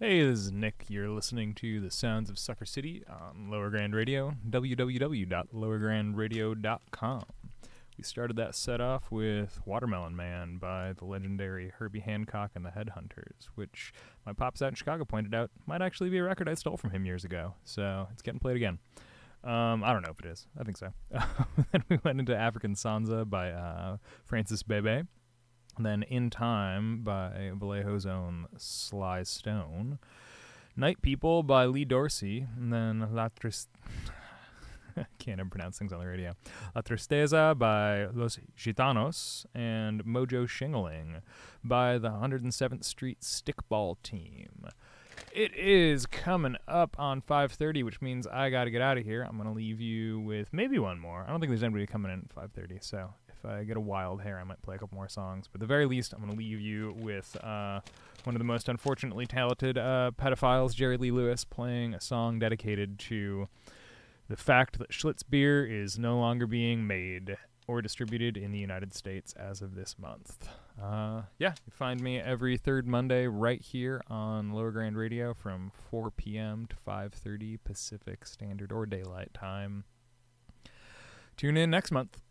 Hey, this is Nick. You're listening to the Sounds of Sucker City on Lower Grand Radio, www.lowergrandradio.com. We started that set off with Watermelon Man by the legendary Herbie Hancock and the Headhunters, which my pops out in Chicago pointed out might actually be a record I stole from him years ago, so it's getting played again. I don't know if it is. I think so. Then we went into African Sansa by Francis Bebe. Then In Time by Vallejo's own Sly Stone. Night People by Lee Dorsey. And then can't even pronounce things on the radio. La Tristeza by Los Gitanos. And Mojo Shingling by the 107th Street Stickball Team. It is coming up on 5:30, which means I got to get out of here. I'm going to leave you with maybe one more. I don't think there's anybody coming in at 5:30, so if I get a wild hair, I might play a couple more songs. But at the very least, I'm going to leave you with one of the most unfortunately talented pedophiles, Jerry Lee Lewis, playing a song dedicated to the fact that Schlitz beer is no longer being made or distributed in the United States as of this month. You find me every third Monday right here on Lower Grand Radio from 4 p.m. to 5:30 Pacific Standard or Daylight Time. Tune in next month.